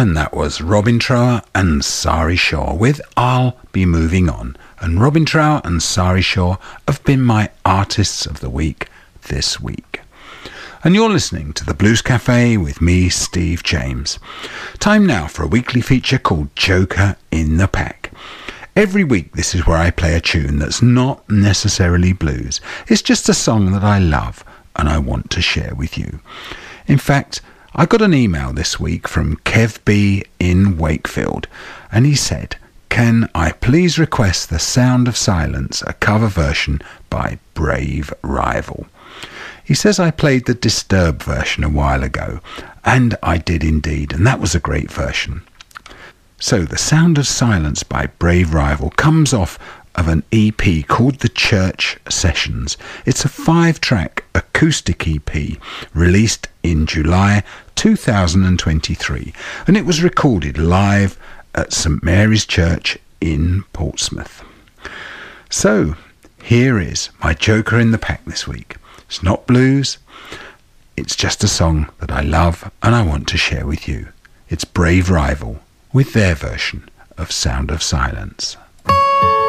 And that was Robin Trower and Sari Shaw with I'll Be Moving On. And Robin Trower and Sari Shaw have been my Artists of the Week this week. And you're listening to the Blues Cafe with me, Steve James. Time now for a weekly feature called Joker in the Pack. Every week this is where I play a tune that's not necessarily blues. It's just a song that I love and I want to share with you. In fact, I got an email this week from Kev B in Wakefield, and he said, "Can I please request The Sound of Silence, a cover version by Brave Rival?" He says I played the Disturbed version a while ago, and I did indeed, and that was a great version. So The Sound of Silence by Brave Rival comes off of an EP called The Church Sessions. It's a 5-track acoustic EP released in July 2023, and it was recorded live at St Mary's Church in Portsmouth. So here is my Joker in the Pack this week. It's not blues, it's just a song that I love and I want to share with you. It's Brave Rival with their version of Sound of Silence.